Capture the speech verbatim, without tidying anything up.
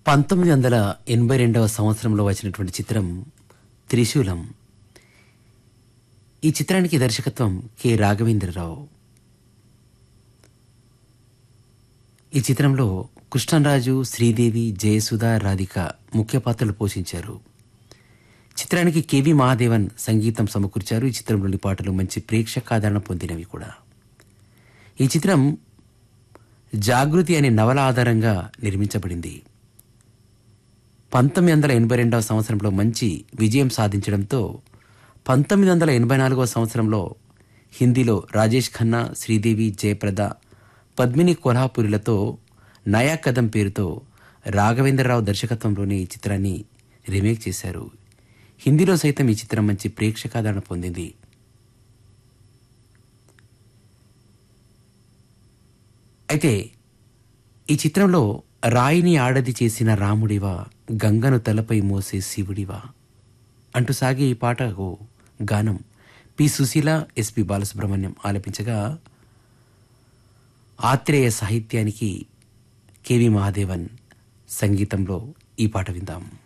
పంతొమ్మిది వందల ఎనభై రెండవ సంవత్సరంలో వచ్చినటువంటి చిత్రం త్రిశూలం. ఈ చిత్రానికి దర్శకత్వం కె రాఘవేంద్రరావు. ఈ చిత్రంలో కృష్ణరాజు, శ్రీదేవి, జయసుధ, రాధిక ముఖ్య పాత్రలు పోషించారు. చిత్రానికి కెవి మహాదేవన్ సంగీతం సమకూర్చారు. ఈ చిత్రంలోని పాటలు మంచి ప్రేక్షకాదరణ పొందినవి కూడా. ఈ చిత్రం జాగృతి అనే నవల ఆధారంగా నిర్మించబడింది. పంతొమ్మిది వందల ఎనభై రెండవ సంవత్సరంలో మంచి విజయం సాధించడంతో పంతొమ్మిది వందల ఎనభై నాలుగవ సంవత్సరంలో హిందీలో రాజేష్ ఖన్నా, శ్రీదేవి, జయప్రద, పద్మిని కొల్హాపురిలతో నయా కదం పేరుతో రాఘవేంద్రరావు దర్శకత్వంలోని ఈ చిత్రాన్ని రీమేక్ చేశారు. హిందీలో సైతం ఈ చిత్రం మంచి ప్రేక్షకాదరణ పొందింది. అయితే ఈ చిత్రంలో రాయిని ఆడది చేసిన రాముడివా, గంగను తలపై మోసే శివుడివా అంటూ సాగే ఈ పాటకు గానం పి సుశీల, ఎస్పి బాలసుబ్రహ్మణ్యం ఆలపించగా ఆత్రేయ సాహిత్యానికి కెవి మహాదేవన్ సంగీతంలో ఈ పాట విందాం.